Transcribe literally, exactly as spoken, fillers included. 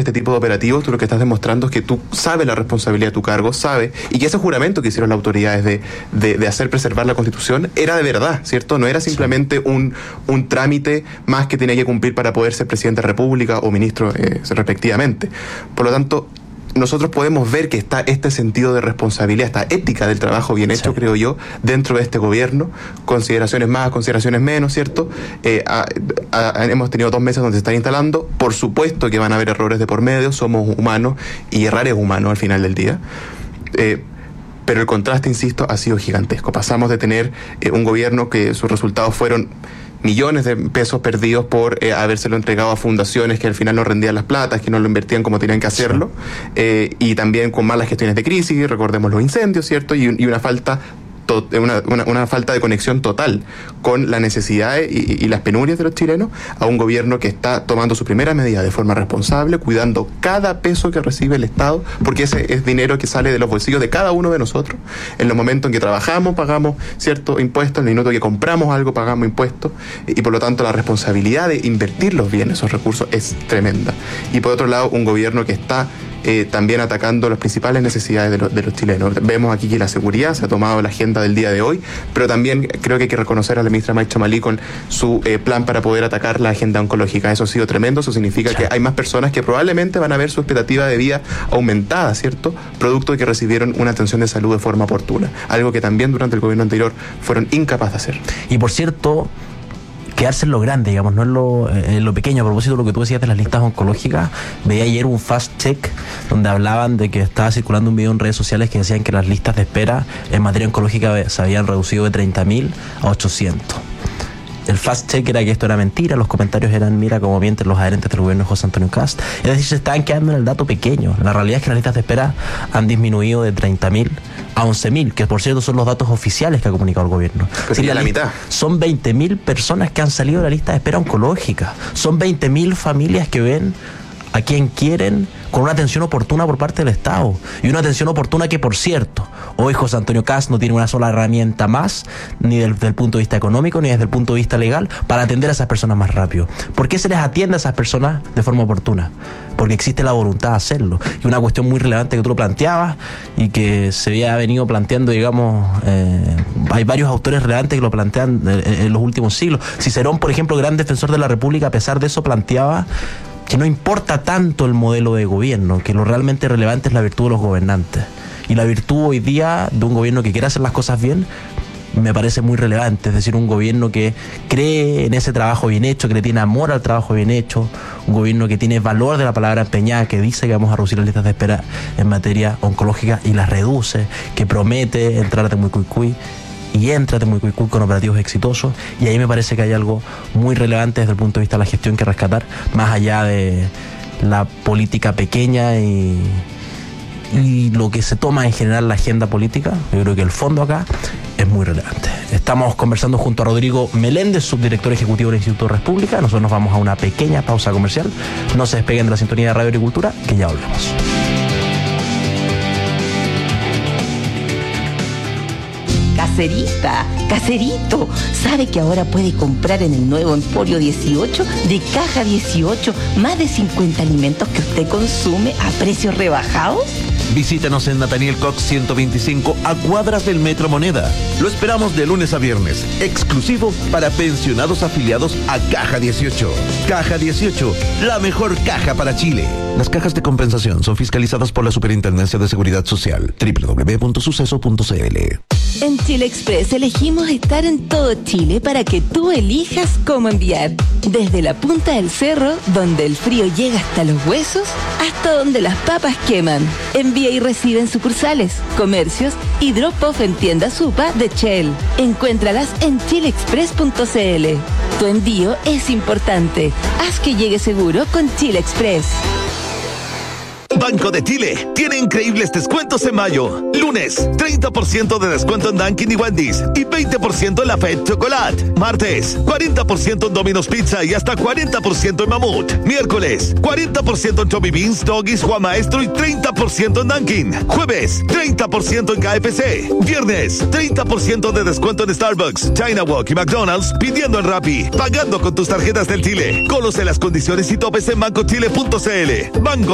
este tipo de operativos, tú lo que estás demostrando es que tú sabes la responsabilidad de tu cargo, sabes, y que ese juramento que hicieron las autoridades de, de, de hacer preservar la Constitución era de verdad, ¿cierto? No era simplemente un, un trámite más que tenía que cumplir para poder ser presidente de la República o ministro eh, respectivamente. Por lo tanto, nosotros podemos ver que está este sentido de responsabilidad, esta ética del trabajo bien hecho, sí. creo yo, dentro de este gobierno, consideraciones más, consideraciones menos, ¿cierto? Eh, a, a, hemos tenido dos meses donde se están instalando, por supuesto que van a haber errores de por medio, somos humanos y errar es humano al final del día. Eh, pero el contraste, insisto, ha sido gigantesco. Pasamos de tener eh, un gobierno que sus resultados fueron millones de pesos perdidos por eh, habérselo entregado a fundaciones que al final no rendían las platas, que no lo invertían como tenían que hacerlo, sí. eh, y también con malas gestiones de crisis, recordemos los incendios, ¿cierto? Y, y una falta to- una, una, una falta de conexión total con las necesidades y, y las penurias de los chilenos, a un gobierno que está tomando su primera medida de forma responsable, cuidando cada peso que recibe el Estado, porque ese es dinero que sale de los bolsillos de cada uno de nosotros. En los momentos en que trabajamos, pagamos ciertos impuestos, en el minuto que compramos algo, pagamos impuestos, y por lo tanto la responsabilidad de invertirlos bien, esos recursos, es tremenda. Y por otro lado, un gobierno que está Eh, también atacando las principales necesidades de, lo, de los chilenos. Vemos aquí que la seguridad se ha tomado la agenda del día de hoy, pero también creo que hay que reconocer a la ministra Maicha Malí con su eh, plan para poder atacar la agenda oncológica. Eso ha sido tremendo, eso significa sí. que hay más personas que probablemente van a ver su expectativa de vida aumentada, ¿cierto? Producto de que recibieron una atención de salud de forma oportuna, algo que también durante el gobierno anterior fueron incapaces de hacer. Y por cierto, quedarse en lo grande, digamos, no en lo, en lo pequeño. A propósito de lo que tú decías de las listas oncológicas, veía ayer un fast check donde hablaban de que estaba circulando un video en redes sociales que decían que las listas de espera en materia oncológica se habían reducido de treinta mil a ochocientos. El fast check era que esto era mentira, los comentarios eran, mira cómo mienten los adherentes del gobierno de José Antonio Kast. Es decir, se estaban quedando en el dato pequeño. La realidad es que las listas de espera han disminuido de treinta mil a once mil, que por cierto son los datos oficiales que ha comunicado el gobierno. Pues sería la mitad. Son veinte mil personas que han salido de la lista de espera oncológica. Son veinte mil familias que ven a quien quieren con una atención oportuna por parte del Estado. Y una atención oportuna que, por cierto, hoy José Antonio Kast no tiene una sola herramienta más, ni del, desde el punto de vista económico, ni desde el punto de vista legal, para atender a esas personas más rápido. ¿Por qué se les atiende a esas personas de forma oportuna? Porque existe la voluntad de hacerlo. Y una cuestión muy relevante que tú lo planteabas y que se había venido planteando, digamos, eh, hay varios autores relevantes que lo plantean en, en los últimos siglos. Cicerón, por ejemplo, gran defensor de la República, a pesar de eso planteaba que no importa tanto el modelo de gobierno, que lo realmente relevante es la virtud de los gobernantes. Y la virtud hoy día de un gobierno que quiere hacer las cosas bien me parece muy relevante, es decir, un gobierno que cree en ese trabajo bien hecho, que le tiene amor al trabajo bien hecho, un gobierno que tiene valor de la palabra empeñada, que dice que vamos a reducir las listas de espera en materia oncológica y las reduce, que promete entrar de muy cuicuy y entra de muy cuicuy con operativos exitosos. Y ahí me parece que hay algo muy relevante desde el punto de vista de la gestión que rescatar, más allá de la política pequeña y y lo que se toma en general la agenda política. Yo creo que el fondo acá es muy relevante. Estamos conversando junto a Rodrigo Meléndez, subdirector ejecutivo del Instituto República. Nosotros nos vamos a una pequeña pausa comercial. No se despeguen de la sintonía de Radio Agricultura, que ya volvemos. Caserita, caserito, ¿sabe que ahora puede comprar en el nuevo Emporio dieciocho de Caja dieciocho más de cincuenta alimentos que usted consume a precios rebajados? Visítanos en Nathaniel Cox ciento veinticinco, a cuadras del Metro Moneda. Lo esperamos de lunes a viernes, exclusivo para pensionados afiliados a Caja dieciocho. Caja dieciocho, la mejor caja para Chile. Las cajas de compensación son fiscalizadas por la Superintendencia de Seguridad Social. doble u doble u doble u punto suceso punto c l. En Chile Express elegimos estar en todo Chile para que tú elijas cómo enviar. Desde la punta del cerro, donde el frío llega hasta los huesos, hasta donde las papas queman. Envía y recibe en sucursales, comercios y drop-off en tiendas Supa de Shell. Encuéntralas en chile express punto c l. Tu envío es importante. Haz que llegue seguro con Chile Express. Banco de Chile tiene increíbles descuentos en mayo. Lunes, treinta por ciento de descuento en Dunkin' y Wendy's y veinte por ciento en la Fed Chocolate. Martes, cuarenta por ciento en Domino's Pizza y hasta cuarenta por ciento en Mamut. Miércoles, cuarenta por ciento en Chubby Beans, Doggies, Juan Maestro y treinta por ciento en Dunkin'. Jueves, treinta por ciento en K F C. Viernes, treinta por ciento de descuento en Starbucks, China Walk y McDonald's, pidiendo en Rappi, pagando con tus tarjetas del Chile. Conoce las condiciones y topes en banco chile punto c l. Banco